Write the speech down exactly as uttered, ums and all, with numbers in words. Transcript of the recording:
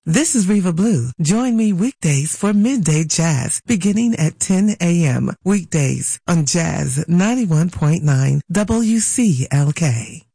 This is Reva Blue. Join me weekdays for Midday Jazz beginning at ten a.m. weekdays on Jazz ninety-one point nine W C L K.